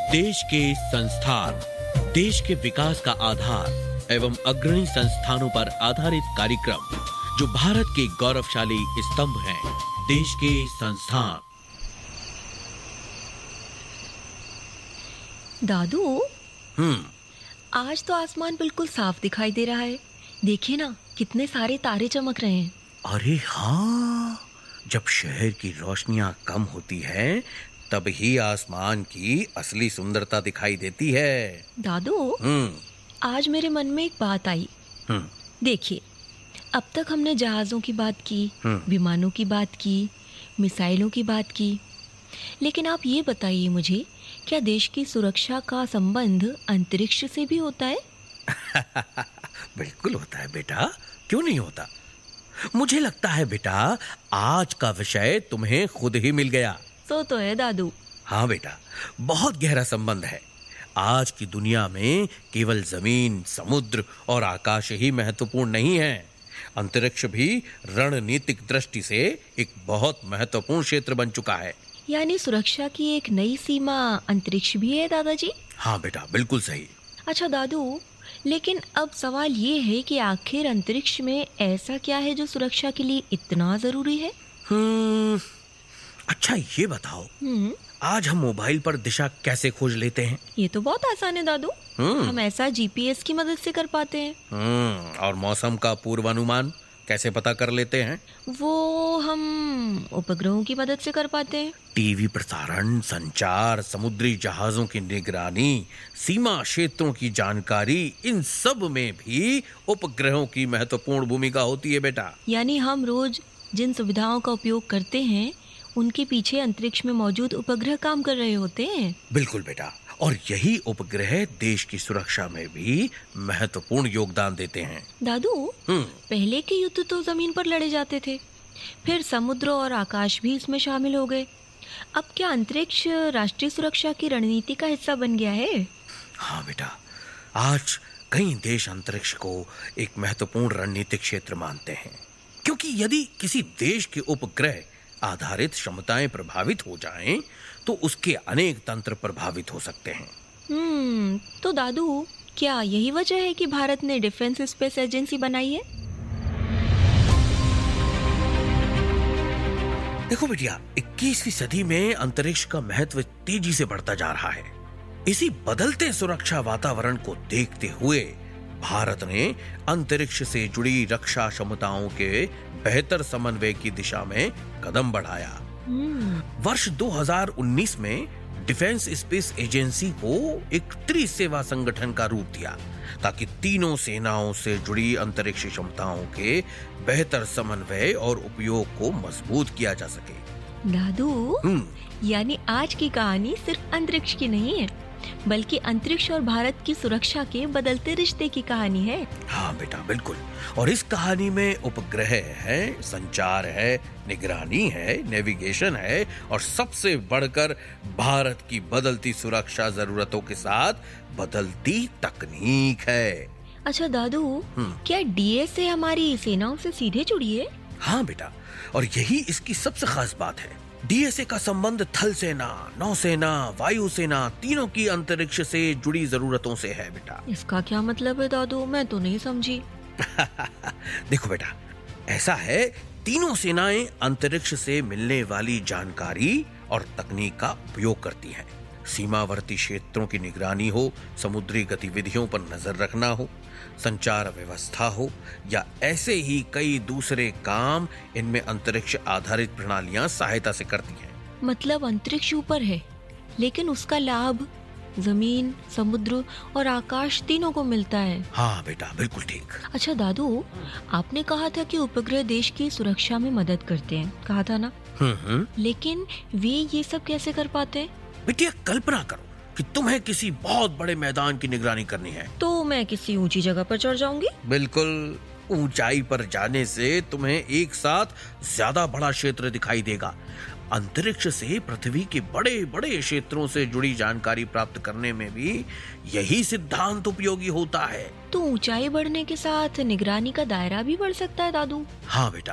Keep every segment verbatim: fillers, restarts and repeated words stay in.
देश के संस्थान, देश के विकास का आधार एवं अग्रणी संस्थानों पर आधारित कार्यक्रम जो भारत के गौरवशाली स्तंभ हैं, देश के संस्थान। दादू, हम्म आज तो आसमान बिल्कुल साफ दिखाई दे रहा है। देखिए ना, कितने सारे तारे चमक रहे हैं। अरे हाँ, जब शहर की रोशनियां कम होती है तब ही आसमान की असली सुंदरता दिखाई देती है। दादू, हम्म आज मेरे मन में एक बात आई। हम्म देखिए, अब तक हमने जहाज़ों की बात की, हम्म। विमानों की बात की, मिसाइलों की बात की, लेकिन आप ये बताइए मुझे, क्या देश की सुरक्षा का संबंध अंतरिक्ष से भी होता है? बिल्कुल होता है बेटा, क्यों नहीं होता। मुझे लगता है बेटा, आज का विषय तुम्हें खुद ही मिल गया। सो तो है दादू। हाँ बेटा, बहुत गहरा संबंध है। आज की दुनिया में केवल जमीन, समुद्र और आकाश ही महत्वपूर्ण नहीं है। अंतरिक्ष भी रणनीतिक दृष्टि से एक बहुत महत्वपूर्ण क्षेत्र बन चुका है। यानी सुरक्षा की एक नई सीमा अंतरिक्ष भी है दादाजी? हाँ बेटा, बिल्कुल सही। अच्छा दादू, लेकिन अब सवाल ये है कि आखिर अंतरिक्ष में ऐसा क्या है जो सुरक्षा के लिए इतना जरूरी है? हम्म अच्छा ये बताओ, हम्म आज हम मोबाइल पर दिशा कैसे खोज लेते हैं? ये तो बहुत आसान है दादू। हम्म हम ऐसा जीपीएस की मदद से कर पाते हैं। हम्म और मौसम का पूर्वानुमान कैसे पता कर लेते हैं? वो हम उपग्रहों की मदद से कर पाते हैं। टीवी प्रसारण, संचार, समुद्री जहाजों की निगरानी, सीमा क्षेत्रों की जानकारी, इन सब में भी उपग्रहों की महत्वपूर्ण भूमिका होती है बेटा। यानी हम रोज जिन सुविधाओं का उपयोग करते हैं, उनके पीछे अंतरिक्ष में मौजूद उपग्रह काम कर रहे होते हैं। बिल्कुल बेटा, और यही उपग्रह देश की सुरक्षा में भी महत्वपूर्ण योगदान देते हैं। दादू, हम्म पहले के युद्ध तो जमीन पर लड़े जाते थे, फिर समुद्र और आकाश भी इसमें शामिल हो गए। अब क्या अंतरिक्ष राष्ट्रीय सुरक्षा की रणनीति का हिस्सा बन गया है? हाँ बेटा, आज कई देश अंतरिक्ष को एक महत्वपूर्ण रणनीतिक क्षेत्र मानते हैं, क्योंकि यदि किसी देश के उपग्रह आधारित क्षमताएं प्रभावित हो जाएं, तो उसके अनेक तंत्र प्रभावित हो सकते हैं। हम्म तो दादू, क्या यही वजह है कि भारत ने डिफेंस स्पेस एजेंसी बनाई है? देखो बेटिया, इक्कीसवीं सदी में अंतरिक्ष का महत्व तेजी से बढ़ता जा रहा है। इसी बदलते सुरक्षा वातावरण को देखते हुए भारत ने अंतरिक्ष से जुड़ी रक्षा क्षमताओं के बेहतर समन्वय की दिशा में कदम बढ़ाया। वर्ष दो हज़ार उन्नीस में डिफेंस स्पेस एजेंसी को एक त्रिसेवा संगठन का रूप दिया, ताकि तीनों सेनाओं से जुड़ी अंतरिक्ष क्षमताओं के बेहतर समन्वय और उपयोग को मजबूत किया जा सके। दादू, हम्म यानी आज की कहानी सिर्फ अंतरिक्ष की नहीं है, बल्कि अंतरिक्ष और भारत की सुरक्षा के बदलते रिश्ते की कहानी है। हाँ बेटा, बिल्कुल। और इस कहानी में उपग्रह है, संचार है, निगरानी है, नेविगेशन है, और सबसे बढ़कर भारत की बदलती सुरक्षा जरूरतों के साथ बदलती तकनीक है। अच्छा दादू, हम्म। क्या डीएसए हमारी सेनाओं से सीधे जुड़ी है? हाँ बेटा, और यही इसकी सबसे खास बात है। डीएसए का संबंध थल सेना, नौसेना, वायुसेना, तीनों की अंतरिक्ष से जुड़ी जरूरतों से है बेटा। इसका क्या मतलब है दादू? मैं तो नहीं समझी। देखो बेटा, ऐसा है, तीनों सेनाएं अंतरिक्ष से मिलने वाली जानकारी और तकनीक का उपयोग करती हैं। सीमावर्ती क्षेत्रों की निगरानी हो, समुद्री गतिविधियों पर नजर रखना हो, संचार व्यवस्था हो, या ऐसे ही कई दूसरे काम, इनमें अंतरिक्ष आधारित प्रणालियां सहायता से करती हैं। मतलब अंतरिक्ष ऊपर है, लेकिन उसका लाभ जमीन, समुद्र और आकाश तीनों को मिलता है। हाँ बेटा, बिल्कुल ठीक। अच्छा दादू, आपने कहा था कि उपग्रह देश की सुरक्षा में मदद करते हैं, कहा था ना? हम्म हम्म लेकिन वे ये सब कैसे कर पाते हैं? बेटिया, कल्पना करो कि तुम्हें किसी बहुत बड़े मैदान की निगरानी करनी है। तो मैं किसी ऊंची जगह पर चढ़ जाऊंगी? बिल्कुल, ऊंचाई पर जाने से तुम्हें एक साथ ज्यादा बड़ा क्षेत्र दिखाई देगा। अंतरिक्ष से पृथ्वी के बड़े बड़े क्षेत्रों से जुड़ी जानकारी प्राप्त करने में भी यही सिद्धांत उपयोगी होता है। तो ऊंचाई बढ़ने के साथ निगरानी का दायरा भी बढ़ सकता है दादू? हाँ बेटा,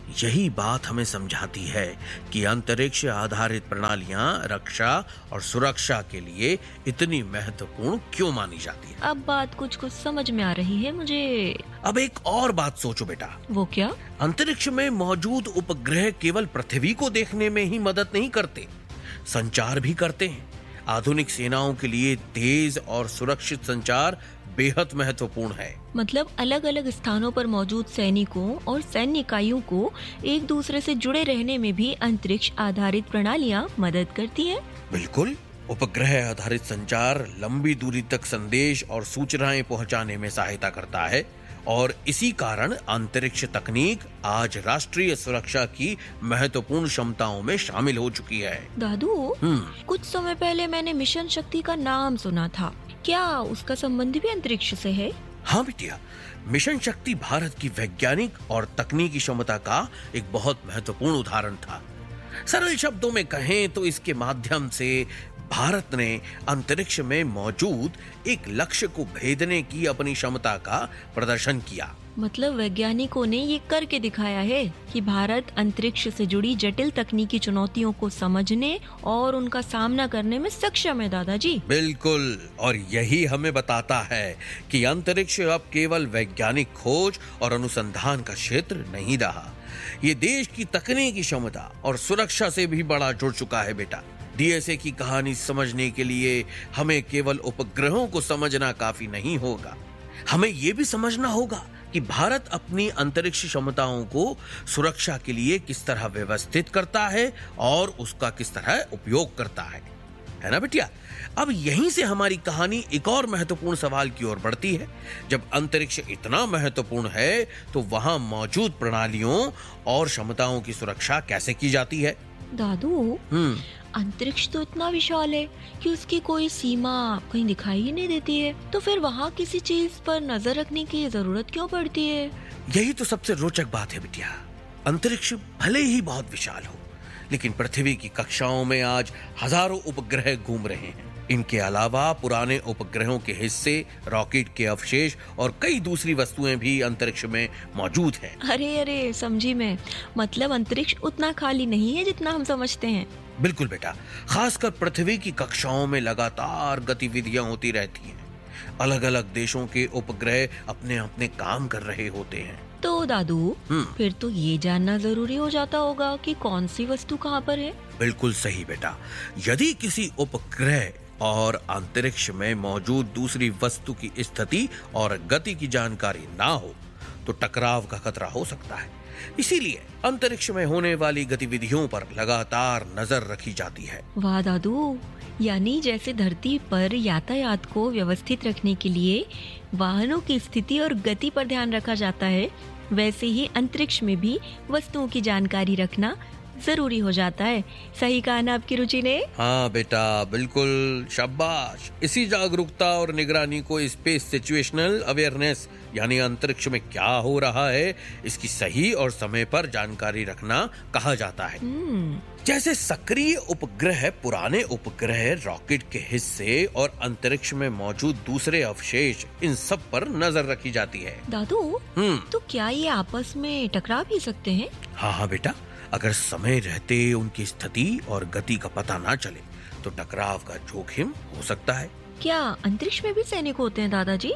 यही बात हमें समझाती है कि अंतरिक्ष आधारित प्रणालियां रक्षा और सुरक्षा के लिए इतनी महत्वपूर्ण क्यों मानी जाती है। अब बात कुछ कुछ समझ में आ रही है मुझे। अब एक और बात सोचो बेटा। वो क्या? अंतरिक्ष में मौजूद उपग्रह केवल पृथ्वी को देखने में ही मदद नहीं करते, संचार भी करते हैं। आधुनिक सेनाओं के लिए तेज और सुरक्षित संचार बेहद महत्वपूर्ण है। मतलब अलग अलग स्थानों पर मौजूद सैनिकों और सैन्य इकाइयों को एक दूसरे से जुड़े रहने में भी अंतरिक्ष आधारित प्रणालियां मदद करती हैं। बिल्कुल, उपग्रह आधारित संचार लंबी दूरी तक संदेश और सूचनाएं पहुंचाने में सहायता करता है और इसी कारण अंतरिक्ष तकनीक आज राष्ट्रीय सुरक्षा की महत्वपूर्ण क्षमताओं में शामिल हो चुकी है। दादू, कुछ समय पहले मैंने मिशन शक्ति का नाम सुना था, क्या उसका संबंध भी अंतरिक्ष से है? हाँ बिटिया, मिशन शक्ति भारत की वैज्ञानिक और तकनीकी क्षमता का एक बहुत महत्वपूर्ण उदाहरण था। सरल शब्दों में कहें तो इसके माध्यम से भारत ने अंतरिक्ष में मौजूद एक लक्ष्य को भेदने की अपनी क्षमता का प्रदर्शन किया। मतलब वैज्ञानिकों ने ये करके दिखाया है कि भारत अंतरिक्ष से जुड़ी जटिल तकनीकी चुनौतियों को समझने और उनका सामना करने में सक्षम है। दादाजी बिल्कुल, और यही हमें बताता है कि अंतरिक्ष अब केवल वैज्ञानिक खोज और अनुसंधान का क्षेत्र नहीं रहा, ये देश की तकनीकी क्षमता और सुरक्षा से भी बड़ा जुड़ चुका है। बेटा, डीएसए की कहानी समझने के लिए हमें केवल उपग्रहों को समझना काफी नहीं होगा, हमें ये भी समझना होगा कि भारत अपनी अंतरिक्ष क्षमताओं को सुरक्षा के लिए किस तरह व्यवस्थित करता है और उसका किस तरह उपयोग करता है, है ना बिटिया? अब यहीं से हमारी कहानी एक और महत्वपूर्ण सवाल की ओर बढ़ती है। जब अंतरिक्ष इतना महत्वपूर्ण है तो वहां मौजूद प्रणालियों और क्षमताओं की सुरक्षा कैसे की जाती है? दादू, अंतरिक्ष तो इतना विशाल है कि उसकी कोई सीमा कहीं दिखाई ही नहीं देती है, तो फिर वहाँ किसी चीज पर नजर रखने की जरूरत क्यों पड़ती है? यही तो सबसे रोचक बात है बिटिया। अंतरिक्ष भले ही बहुत विशाल हो, लेकिन पृथ्वी की कक्षाओं में आज हजारों उपग्रह घूम रहे हैं। इनके अलावा पुराने उपग्रहों के हिस्से, रॉकेट के अवशेष और कई दूसरी वस्तुएं भी अंतरिक्ष में मौजूद हैं। अरे अरे समझी मैं, मतलब अंतरिक्ष उतना खाली नहीं है जितना हम समझते हैं। बिल्कुल बेटा, खासकर पृथ्वी की कक्षाओं में लगातार गतिविधियां होती रहती हैं। अलग अलग देशों के उपग्रह अपने अपने काम कर रहे होते हैं। तो दादू, फिर तो ये जानना जरूरी हो जाता होगा कि कौन सी वस्तु कहाँ पर है। बिल्कुल सही बेटा, यदि किसी उपग्रह और अंतरिक्ष में मौजूद दूसरी वस्तु की स्थिति और गति की जानकारी ना हो तो टकराव का खतरा हो सकता है। इसीलिए अंतरिक्ष में होने वाली गतिविधियों पर लगातार नजर रखी जाती है। वाह दादू, यानी जैसे धरती पर यातायात को व्यवस्थित रखने के लिए वाहनों की स्थिति और गति पर ध्यान रखा जाता है, वैसे ही अंतरिक्ष में भी वस्तुओं की जानकारी रखना जरूरी हो जाता है। सही कहा ना आपकी रुचि ने? हाँ बेटा, बिल्कुल, शाबाश। इसी जागरूकता और निगरानी को स्पेस सिचुएशनल अवेयरनेस यानी अंतरिक्ष में क्या हो रहा है इसकी सही और समय पर जानकारी रखना कहा जाता है। जैसे सक्रिय उपग्रह, पुराने उपग्रह, रॉकेट के हिस्से और अंतरिक्ष में मौजूद दूसरे अवशेष, इन सब पर नजर रखी जाती है। दादू, तो क्या ये आपस में टकरा भी सकते हैं? हाँ हाँ बेटा, अगर समय रहते उनकी स्थिति और गति का पता ना चले तो टकराव का जोखिम हो सकता है। क्या अंतरिक्ष में भी सैनिक होते हैं दादाजी?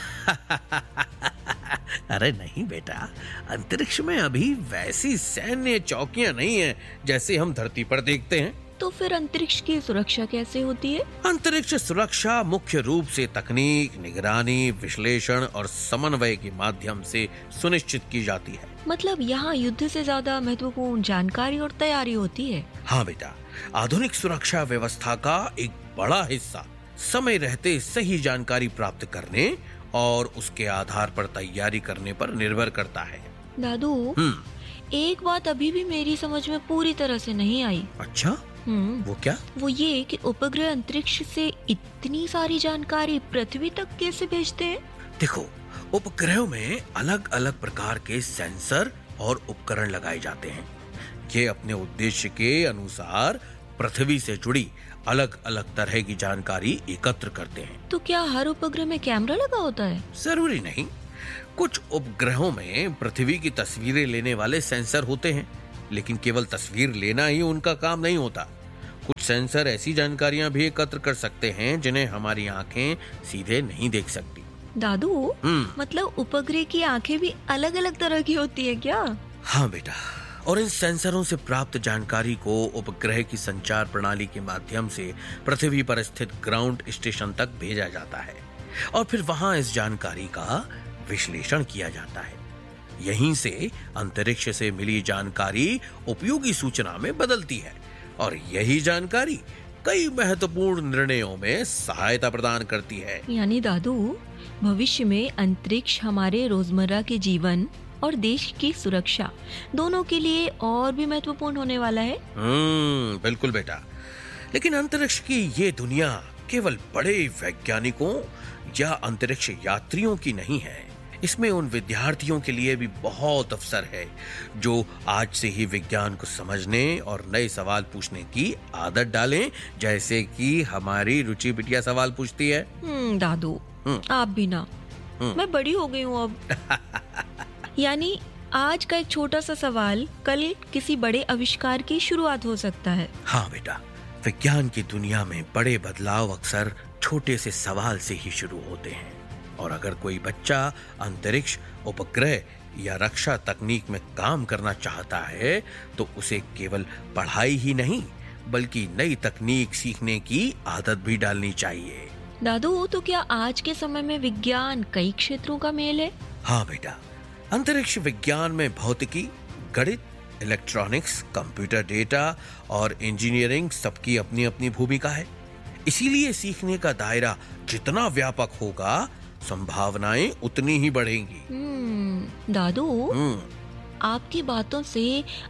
अरे नहीं बेटा, अंतरिक्ष में अभी वैसी सैन्य चौकियां नहीं है जैसे हम धरती पर देखते हैं। तो फिर अंतरिक्ष की सुरक्षा कैसे होती है? अंतरिक्ष सुरक्षा मुख्य रूप से तकनीक, निगरानी, विश्लेषण और समन्वय के माध्यम से सुनिश्चित की जाती है। मतलब यहाँ युद्ध से ज्यादा महत्वपूर्ण जानकारी और तैयारी होती है। हाँ बेटा, आधुनिक सुरक्षा व्यवस्था का एक बड़ा हिस्सा समय रहते सही जानकारी प्राप्त करने और उसके आधार पर तैयारी करने पर निर्भर करता है। दादू, एक बात अभी भी मेरी समझ में पूरी तरह से नहीं आई। अच्छा, वो क्या? वो ये कि उपग्रह अंतरिक्ष से इतनी सारी जानकारी पृथ्वी तक कैसे भेजते हैं? देखो, उपग्रहों में अलग अलग प्रकार के सेंसर और उपकरण लगाए जाते हैं। ये अपने उद्देश्य के अनुसार पृथ्वी से जुड़ी अलग अलग तरह की जानकारी एकत्र करते हैं। तो क्या हर उपग्रह में कैमरा लगा होता है? जरूरी नहीं, कुछ उपग्रहों में पृथ्वी की तस्वीरें लेने वाले सेंसर होते हैं, लेकिन केवल तस्वीर लेना ही उनका काम नहीं होता। कुछ सेंसर ऐसी जानकारियां भी एकत्र कर सकते हैं जिन्हें हमारी आंखें सीधे नहीं देख सकती। दादू, हम्म मतलब उपग्रह की आंखें भी अलग अलग तरह की होती है क्या? हाँ बेटा, और इन सेंसरों से प्राप्त जानकारी को उपग्रह की संचार प्रणाली के माध्यम से पृथ्वी पर स्थित ग्राउंड स्टेशन तक भेजा जाता है और फिर वहां इस जानकारी का विश्लेषण किया जाता है। यहीं से अंतरिक्ष से मिली जानकारी उपयोगी सूचना में बदलती है और यही जानकारी कई महत्वपूर्ण निर्णयों में सहायता प्रदान करती है। यानी दादू, भविष्य में अंतरिक्ष हमारे रोजमर्रा के जीवन और देश की सुरक्षा दोनों के लिए और भी महत्वपूर्ण होने वाला है। हम्म बिल्कुल बेटा, लेकिन अंतरिक्ष की ये दुनिया केवल बड़े वैज्ञानिकों या अंतरिक्ष यात्रियों की नहीं है। इसमें उन विद्यार्थियों के लिए भी बहुत अवसर है जो आज से ही विज्ञान को समझने और नए सवाल पूछने की आदत डालें, जैसे कि हमारी रुचि बिटिया सवाल पूछती है। हम्म दादू, आप भी ना, मैं बड़ी हो गई हूँ अब। यानी आज का एक छोटा सा सवाल कल किसी बड़े आविष्कार की शुरुआत हो सकता है। हाँ बेटा, विज्ञान की दुनिया में बड़े बदलाव अक्सर छोटे से सवाल से ही शुरू होते हैं और अगर कोई बच्चा अंतरिक्ष, उपग्रह या रक्षा तकनीक में काम करना चाहता है तो उसे केवल पढ़ाई ही नहीं बल्कि नई तकनीक सीखने की आदत भी डालनी चाहिए। दादू, तो क्या आज के समय में विज्ञान कई क्षेत्रों का मेल है? हाँ बेटा, अंतरिक्ष विज्ञान में भौतिकी, गणित, इलेक्ट्रॉनिक्स, कंप्यूटर डेटा और इंजीनियरिंग सबकी अपनी अपनी भूमिका है। इसीलिए सीखने का दायरा जितना व्यापक होगा, संभावनाएं उतनी ही बढ़ेंगी। हम्म दादू, हम्म आपकी बातों से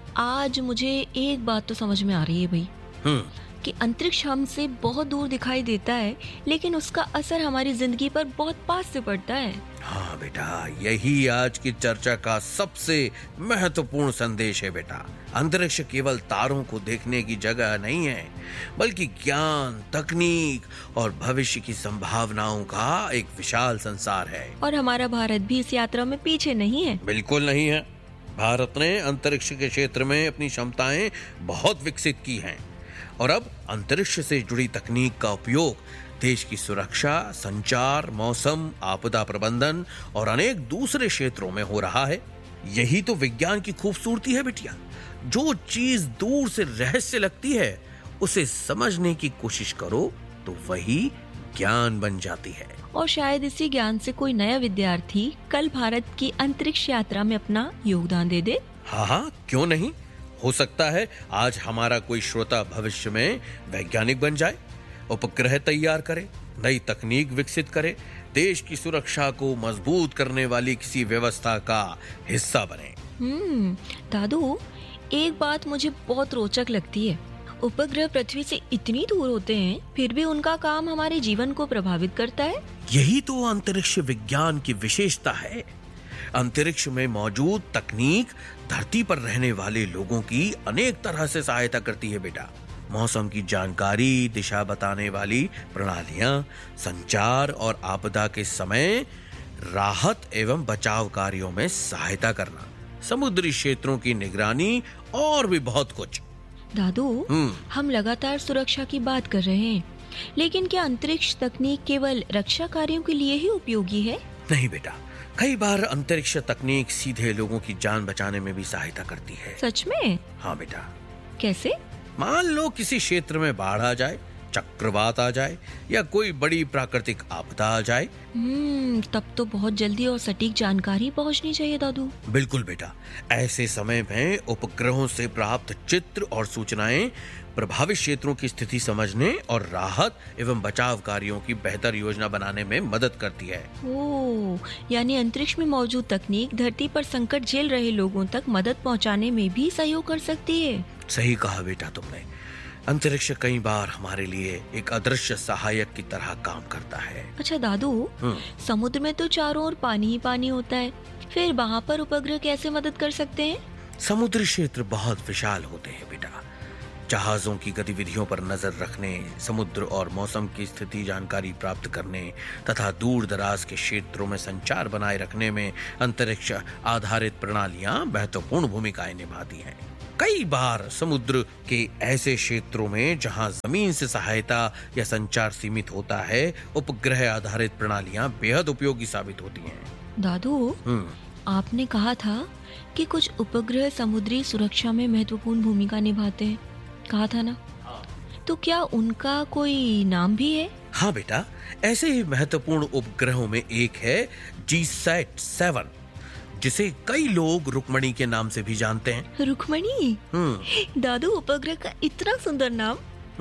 आज मुझे एक बात तो समझ में आ रही है भाई, हम्म कि अंतरिक्ष हमसे बहुत दूर दिखाई देता है लेकिन उसका असर हमारी जिंदगी पर बहुत पास से पड़ता है। हाँ बेटा, यही आज की चर्चा का सबसे महत्वपूर्ण संदेश है बेटा। अंतरिक्ष केवल तारों को देखने की जगह नहीं है, बल्कि ज्ञान, तकनीक और भविष्य की संभावनाओं का एक विशाल संसार है। और हमारा भारत भी इस यात्रा में पीछे नहीं है। बिल्कुल नहीं है। भारत ने अंतरिक्ष के क्षेत्र में अपनी क्षमताएं बहुत विकसित की हैं और अब अंतरिक्ष से जुड़ी तकनीक का उपयोग देश की सुरक्षा, संचार, मौसम, आपदा प्रबंधन और अनेक दूसरे क्षेत्रों में हो रहा है। यही तो विज्ञान की खूबसूरती है बिटिया। जो चीज दूर से रहस्य लगती है, उसे समझने की कोशिश करो तो वही ज्ञान बन जाती है। और शायद इसी ज्ञान से कोई नया विद्यार्थी कल भारत की अंतरिक्ष यात्रा में अपना योगदान दे दे। हाँ हाँ, क्यों नहीं। हो सकता है आज हमारा कोई श्रोता भविष्य में वैज्ञानिक बन जाए, उपग्रह तैयार करे, नई तकनीक विकसित करे, देश की सुरक्षा को मजबूत करने वाली किसी व्यवस्था का हिस्सा बने। हम्म दादू, एक बात मुझे बहुत रोचक लगती है। उपग्रह पृथ्वी से इतनी दूर होते हैं, फिर भी उनका काम हमारे जीवन को प्रभावित करता है। यही तो अंतरिक्ष विज्ञान की विशेषता है। अंतरिक्ष में मौजूद तकनीक धरती पर रहने वाले लोगों की अनेक तरह से सहायता करती है बेटा। मौसम की जानकारी, दिशा बताने वाली प्रणालियां, संचार और आपदा के समय राहत एवं बचाव कार्यों में सहायता करना, समुद्री क्षेत्रों की निगरानी और भी बहुत कुछ। दादू, हम लगातार सुरक्षा की बात कर रहे हैं, लेकिन क्या अंतरिक्ष तकनीक केवल रक्षा कार्यों के लिए ही उपयोगी है? नहीं बेटा, कई बार अंतरिक्ष तकनीक सीधे लोगों की जान बचाने में भी सहायता करती है। सच में? हाँ बेटा। कैसे? मान लो किसी क्षेत्र में बाढ़ आ जाए, चक्रवात आ जाए या कोई बड़ी प्राकृतिक आपदा आ जाए। हम्म तब तो बहुत जल्दी और सटीक जानकारी पहुंचनी चाहिए दादू। बिल्कुल बेटा, ऐसे समय में उपग्रहों से प्राप्त चित्र और सूचनाएं प्रभावित क्षेत्रों की स्थिति समझने और राहत एवं बचाव कार्यों की बेहतर योजना बनाने में मदद करती है। ओह, यानी अंतरिक्ष में मौजूद तकनीक धरती पर संकट झेल रहे लोगों तक मदद पहुंचाने में भी सहयोग कर सकती है। सही कहा बेटा तुमने। अंतरिक्ष कई बार हमारे लिए एक अदृश्य सहायक की तरह काम करता है। अच्छा दादू, समुद्र में तो चारों ओर पानी ही पानी होता है, फिर वहाँ पर उपग्रह कैसे मदद कर सकते हैं? समुद्री क्षेत्र बहुत विशाल होते हैं बेटा। जहाजों की गतिविधियों पर नजर रखने, समुद्र और मौसम की स्थिति जानकारी प्राप्त करने तथा दूर दराज के क्षेत्रों में संचार बनाए रखने में अंतरिक्ष आधारित प्रणालियां महत्वपूर्ण भूमिकाएं निभाती हैं। कई बार समुद्र के ऐसे क्षेत्रों में जहां जमीन से सहायता या संचार सीमित होता है, उपग्रह आधारित प्रणालियां बेहद उपयोगी साबित होती हैं। दादू, आपने कहा था कि कुछ उपग्रह समुद्री सुरक्षा में महत्वपूर्ण भूमिका निभाते हैं, कहा था ना? तो क्या उनका कोई नाम भी है? हाँ बेटा, ऐसे ही महत्वपूर्ण उपग्रहों में एक है जी सैट सेवन, जिसे कई लोग रुक्मणी के नाम से भी जानते हैं। रुक्मणी? दादू, उपग्रह का इतना सुंदर नाम।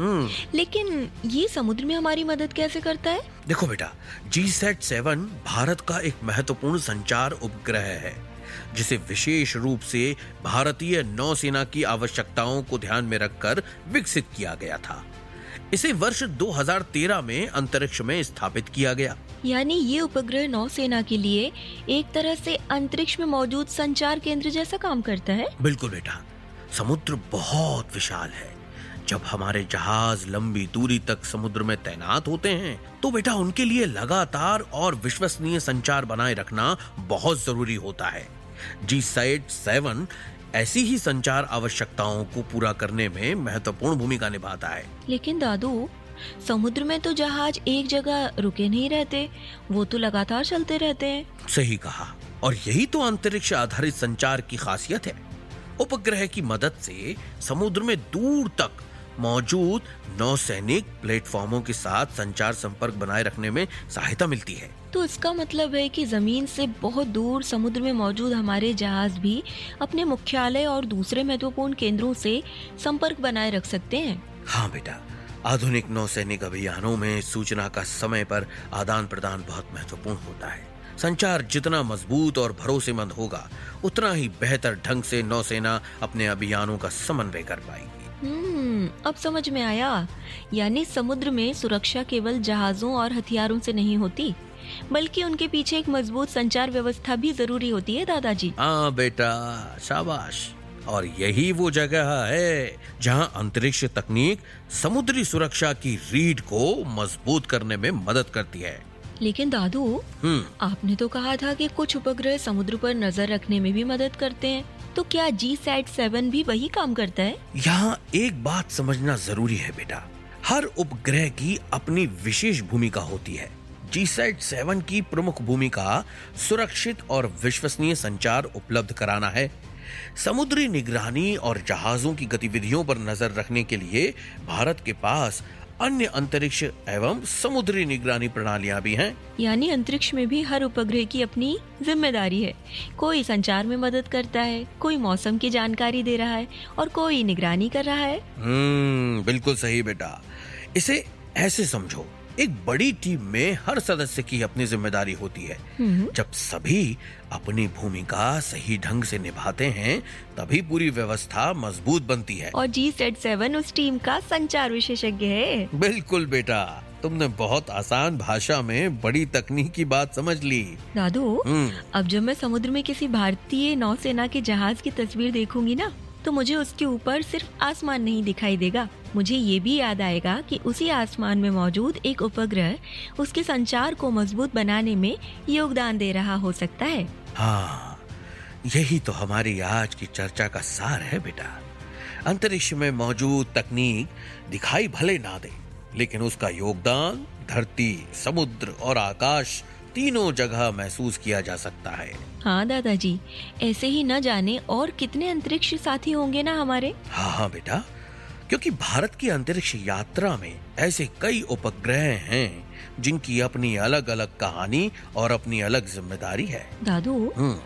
लेकिन ये समुद्र में हमारी मदद कैसे करता है? देखो बेटा, जी सैट सेवन भारत का एक महत्वपूर्ण संचार उपग्रह है, जिसे विशेष रूप से भारतीय नौसेना की आवश्यकताओं को ध्यान में रखकर विकसित किया गया था। इसे वर्ष दो हज़ार तेरह में अंतरिक्ष में स्थापित किया गया। यानी ये उपग्रह नौसेना के लिए एक तरह से अंतरिक्ष में मौजूद संचार केंद्र जैसा काम करता है। बिल्कुल बेटा, समुद्र बहुत विशाल है। जब हमारे जहाज लंबी दूरी तक समुद्र में तैनात होते हैं, तो बेटा उनके लिए लगातार और विश्वसनीय संचार बनाए रखना बहुत जरूरी होता है। जी सैट सेवन ऐसी ही संचार आवश्यकताओं को पूरा करने में महत्वपूर्ण भूमिका निभाता है। लेकिन दादू, समुद्र में तो जहाज एक जगह रुके नहीं रहते, वो तो लगातार चलते रहते हैं। सही कहा, और यही तो अंतरिक्ष आधारित संचार की खासियत है। उपग्रह की मदद से समुद्र में दूर तक मौजूद नौसैनिक प्लेटफॉर्मों के साथ संचार संपर्क बनाए रखने में सहायता मिलती है। तो इसका मतलब है कि जमीन से बहुत दूर समुद्र में मौजूद हमारे जहाज भी अपने मुख्यालय और दूसरे महत्वपूर्ण केंद्रों से संपर्क बनाए रख सकते हैं। हाँ बेटा, आधुनिक नौसैनिक अभियानों में सूचना का समय पर आदान प्रदान बहुत महत्वपूर्ण होता है। संचार जितना मजबूत और भरोसेमंद होगा, उतना ही बेहतर ढंग से नौसेना अपने अभियानों का समन्वय कर पाएगी। हम्म, अब समझ में आया। यानी समुद्र में सुरक्षा केवल जहाजों और हथियारों से नहीं होती, बल्कि उनके पीछे एक मजबूत संचार व्यवस्था भी जरूरी होती है दादाजी। हाँ बेटा, शाबाश। और यही वो जगह है जहां अंतरिक्ष तकनीक समुद्री सुरक्षा की रीढ़ को मजबूत करने में मदद करती है। लेकिन दादू, आपने तो कहा था कि कुछ उपग्रह समुद्र पर नजर रखने में भी मदद करते हैं, तो क्या जी सैट सेवन भी वही काम करता है? यहाँ एक बात समझना जरूरी है बेटा, हर उपग्रह की अपनी विशेष भूमिका होती है। जी सैट सेवन की प्रमुख भूमिका सुरक्षित और विश्वसनीय संचार उपलब्ध कराना है। समुद्री निगरानी और जहाजों की गतिविधियों पर नजर रखने के लिए भारत के पास अन्य अंतरिक्ष एवं समुद्री निगरानी प्रणालियां भी हैं। यानी अंतरिक्ष में भी हर उपग्रह की अपनी जिम्मेदारी है। कोई संचार में मदद करता है, कोई मौसम की जानकारी दे रहा है और कोई निगरानी कर रहा है। हम्म, बिल्कुल सही बेटा। इसे ऐसे समझो, एक बड़ी टीम में हर सदस्य की अपनी जिम्मेदारी होती है। जब सभी अपनी भूमिका सही ढंग से निभाते हैं, तभी पूरी व्यवस्था मजबूत बनती है। और जी सैट सेवन उस टीम का संचार विशेषज्ञ है। बिल्कुल बेटा, तुमने बहुत आसान भाषा में बड़ी तकनीक की बात समझ ली। दादू, अब जब मैं समुद्र में किसी भारतीय नौसेना के जहाज की तस्वीर देखूंगी ना, तो मुझे उसके ऊपर सिर्फ आसमान नहीं दिखाई देगा, मुझे ये भी याद आएगा कि उसी आसमान में मौजूद एक उपग्रह उसके संचार को मजबूत बनाने में योगदान दे रहा हो सकता है। हाँ, यही तो हमारी आज की चर्चा का सार है बेटा। अंतरिक्ष में मौजूद तकनीक दिखाई भले ना दे, लेकिन उसका योगदान धरती, समुद्र और आकाश तीनों जगह महसूस किया जा सकता है। हाँ दादाजी, ऐसे ही न जाने और कितने अंतरिक्ष साथी होंगे ना हमारे। हाँ हाँ बेटा, क्योंकि भारत की अंतरिक्ष यात्रा में ऐसे कई उपग्रह हैं जिनकी अपनी अलग अलग कहानी और अपनी अलग जिम्मेदारी है। दादू,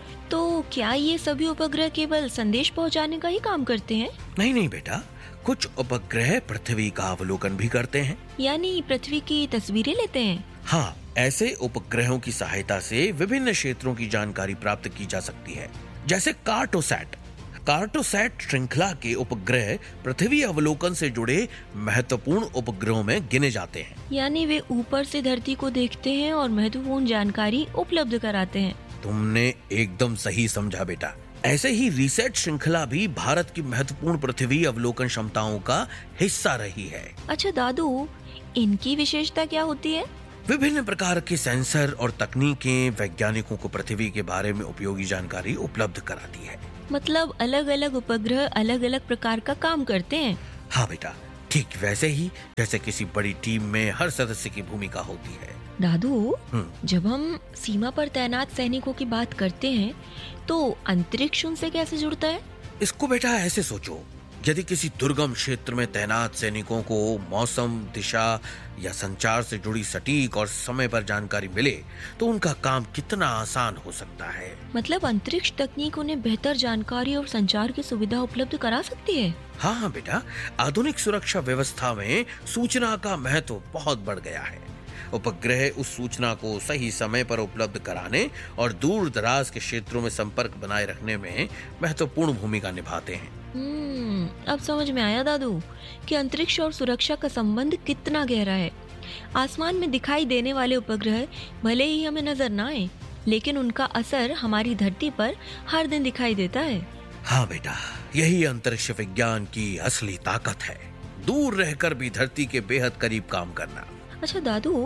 तो क्या ये सभी उपग्रह केवल संदेश पहुंचाने का ही काम करते हैं? नहीं नहीं बेटा, कुछ उपग्रह पृथ्वी का अवलोकन भी करते हैं। यानी पृथ्वी की तस्वीरें लेते हैं? हाँ, ऐसे उपग्रहों की सहायता से विभिन्न क्षेत्रों की जानकारी प्राप्त की जा सकती है, जैसे कार्टोसैट। कार्टोसैट श्रृंखला के उपग्रह पृथ्वी अवलोकन से जुड़े महत्वपूर्ण उपग्रहों में गिने जाते हैं। यानी वे ऊपर से धरती को देखते हैं और महत्वपूर्ण जानकारी उपलब्ध कराते हैं। तुमने एकदम सही समझा बेटा। ऐसे ही रीसेट श्रृंखला भी भारत की महत्वपूर्ण पृथ्वी अवलोकन क्षमताओं का हिस्सा रही है। अच्छा दादू, इनकी विशेषता क्या होती है? विभिन्न प्रकार के सेंसर और तकनीकें वैज्ञानिकों को पृथ्वी के बारे में उपयोगी जानकारी उपलब्ध कराती है। मतलब अलग अलग उपग्रह अलग अलग प्रकार का काम करते हैं। हाँ बेटा, ठीक वैसे ही जैसे किसी बड़ी टीम में हर सदस्य की भूमिका होती है। दादू, जब हम सीमा पर तैनात सैनिकों की बात करते हैं तो अंतरिक्ष उनसे कैसे जुड़ता है? इसको बेटा ऐसे सोचो, यदि किसी दुर्गम क्षेत्र में तैनात सैनिकों को मौसम, दिशा या संचार से जुड़ी सटीक और समय पर जानकारी मिले तो उनका काम कितना आसान हो सकता है। मतलब अंतरिक्ष तकनीक उन्हें बेहतर जानकारी और संचार की सुविधा उपलब्ध करा सकती है। हाँ हाँ बेटा, आधुनिक सुरक्षा व्यवस्था में सूचना का महत्व बहुत बढ़ गया है। उपग्रह उस सूचना को सही समय पर उपलब्ध कराने और दूर दराज के क्षेत्रों में संपर्क बनाए रखने में महत्वपूर्ण भूमिका निभाते हैं। हम्म, अब समझ में आया दादू कि अंतरिक्ष और सुरक्षा का संबंध कितना गहरा है। आसमान में दिखाई देने वाले उपग्रह भले ही हमें नजर न आए, लेकिन उनका असर हमारी धरती पर हर दिन दिखाई देता है। हाँ बेटा, यही अंतरिक्ष विज्ञान की असली ताकत है, दूर रहकर भी धरती के बेहद करीब काम करना। अच्छा दादू,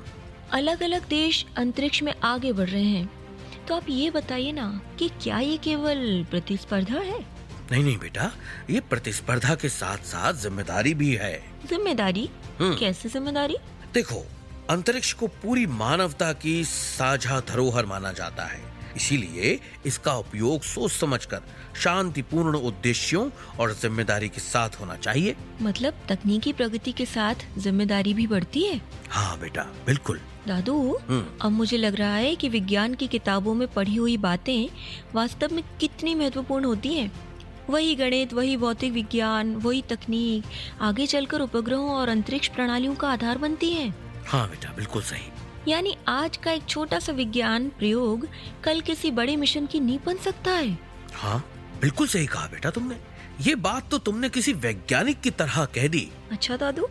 अलग अलग देश अंतरिक्ष में आगे बढ़ रहे हैं, तो आप ये बताइए ना कि क्या ये केवल प्रतिस्पर्धा है? नहीं नहीं बेटा, ये प्रतिस्पर्धा के साथ साथ जिम्मेदारी भी है। जिम्मेदारी? कैसे जिम्मेदारी? देखो, अंतरिक्ष को पूरी मानवता की साझा धरोहर माना जाता है, इसीलिए इसका उपयोग सोच समझकर शांतिपूर्ण उद्देश्यों और जिम्मेदारी के साथ होना चाहिए। मतलब तकनीकी प्रगति के साथ जिम्मेदारी भी बढ़ती है? हाँ बेटा, बिल्कुल। दादू, अब मुझे लग रहा है कि विज्ञान की किताबों में पढ़ी हुई बातें वास्तव में कितनी महत्वपूर्ण होती हैं। वही गणित, वही भौतिक विज्ञान, वही तकनीक आगे चलकर उपग्रहों और अंतरिक्ष प्रणालियों का आधार बनती है। हाँ बेटा, बिल्कुल सही। यानी आज का एक छोटा सा विज्ञान प्रयोग कल किसी बड़े मिशन की नींव बन सकता है। हाँ, बिल्कुल सही कहा बेटा तुमने। ये बात तो तुमने किसी वैज्ञानिक की तरह कह दी। अच्छा दादू,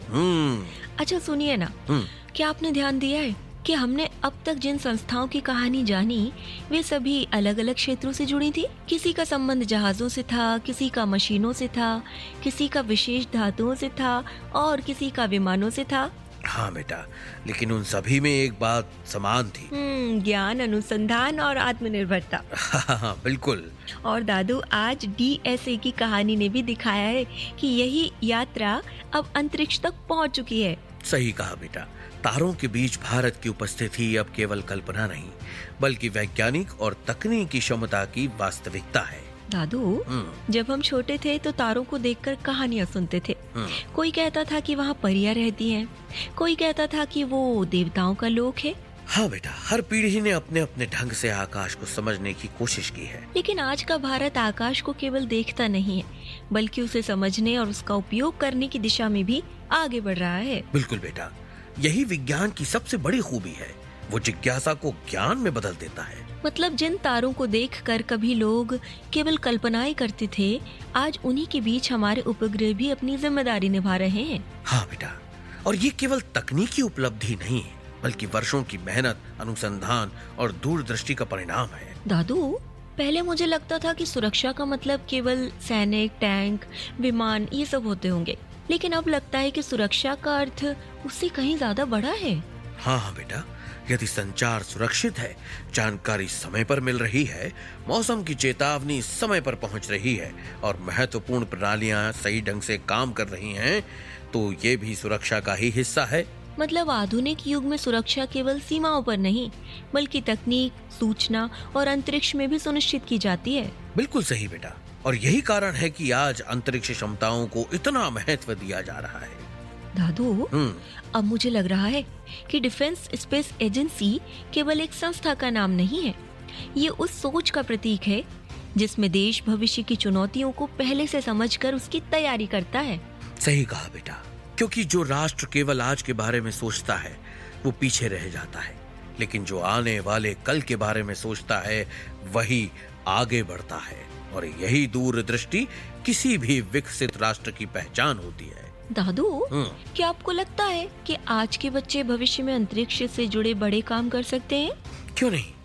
अच्छा सुनिए ना, क्या आपने ध्यान दिया है कि हमने अब तक जिन संस्थाओं की कहानी जानी वे सभी अलग अलग क्षेत्रों से जुड़ी थी? किसी का संबंध जहाजों से था, किसी का मशीनों से था, किसी का विशेष धातुओं से था और किसी का विमानों से था। हाँ बेटा, लेकिन उन सभी में एक बात समान थी। हम्म, ज्ञान, अनुसंधान और आत्मनिर्भरता। हाँ बिल्कुल। और दादू, आज डी एस ए की कहानी ने भी दिखाया है कि यही यात्रा अब अंतरिक्ष तक पहुंच चुकी है। सही कहा बेटा, तारों के बीच भारत की उपस्थिति अब केवल कल्पना नहीं, बल्कि वैज्ञानिक और तकनीकी क्षमता की वास्तविकता है। दादू, जब हम छोटे थे तो तारों को देखकर कहानियाँ सुनते थे। कोई कहता था कि वहाँ परियां रहती हैं, कोई कहता था कि वो देवताओं का लोक है। हाँ बेटा, हर पीढ़ी ने अपने अपने ढंग से आकाश को समझने की कोशिश की है। लेकिन आज का भारत आकाश को केवल देखता नहीं है, बल्कि उसे समझने और उसका उपयोग करने की दिशा में भी आगे बढ़ रहा है। बिल्कुल बेटा, यही विज्ञान की सबसे बड़ी खूबी है, वो जिज्ञासा को ज्ञान में बदल देता है। मतलब जिन तारों को देखकर कभी लोग केवल कल्पनाएं करते थे, आज उन्हीं के बीच हमारे उपग्रह भी अपनी जिम्मेदारी निभा रहे हैं। हाँ बेटा, और ये केवल तकनीकी उपलब्धि नहीं है, बल्कि वर्षों की मेहनत, अनुसंधान और दूरदृष्टि का परिणाम है। दादू, पहले मुझे लगता था कि सुरक्षा का मतलब केवल सैनिक, टैंक, विमान ये सब होते होंगे, लेकिन अब लगता है कि सुरक्षा का अर्थ उससे कहीं ज्यादा बड़ा है। हाँ हाँ बेटा, यदि संचार सुरक्षित है, जानकारी समय पर मिल रही है, मौसम की चेतावनी समय पर पहुंच रही है और महत्वपूर्ण प्रणालियां सही ढंग से काम कर रही हैं, तो ये भी सुरक्षा का ही हिस्सा है। मतलब आधुनिक युग में सुरक्षा केवल सीमाओं पर नहीं, बल्कि तकनीक, सूचना और अंतरिक्ष में भी सुनिश्चित की जाती है। बिल्कुल सही बेटा, और यही कारण है कि आज अंतरिक्ष क्षमताओं को इतना महत्व दिया जा रहा है। दादू, अब मुझे लग रहा है कि डिफेंस स्पेस एजेंसी केवल एक संस्था का नाम नहीं है, ये उस सोच का प्रतीक है जिसमें देश भविष्य की चुनौतियों को पहले से समझकर उसकी तैयारी करता है। सही कहा बेटा, क्योंकि जो राष्ट्र केवल आज के बारे में सोचता है वो पीछे रह जाता है, लेकिन जो आने वाले कल के बारे में सोचता है वही आगे बढ़ता है, और यही दूरदृष्टि किसी भी विकसित राष्ट्र की पहचान होती है। दादू, क्या आपको लगता है कि आज के बच्चे भविष्य में अंतरिक्ष से जुड़े बड़े काम कर सकते हैं? क्यों नहीं,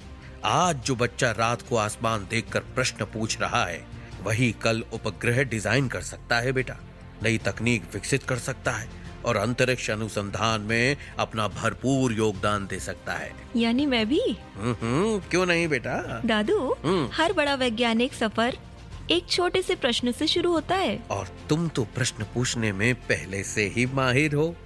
आज जो बच्चा रात को आसमान देखकर प्रश्न पूछ रहा है, वही कल उपग्रह डिजाइन कर सकता है बेटा, नई तकनीक विकसित कर सकता है और अंतरिक्ष अनुसंधान में अपना भरपूर योगदान दे सकता है। यानी मैं भी? हम्म, क्यों नहीं बेटा। दादू, हर बड़ा वैज्ञानिक सफर एक छोटे से प्रश्न से शुरू होता है। और तुम तो प्रश्न पूछने में पहले से ही माहिर हो।